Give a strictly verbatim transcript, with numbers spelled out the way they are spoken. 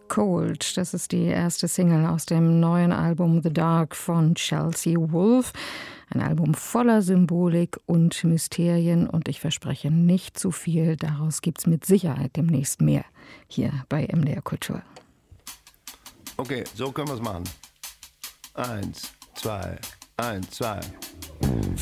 Cold, das ist die erste Single aus dem neuen Album The Dark von Chelsea Wolfe. Ein Album voller Symbolik und Mysterien und ich verspreche nicht zu viel, daraus gibt's mit Sicherheit demnächst mehr hier bei M D R Kultur. Okay, so können wir es machen. Eins, zwei, eins, zwei.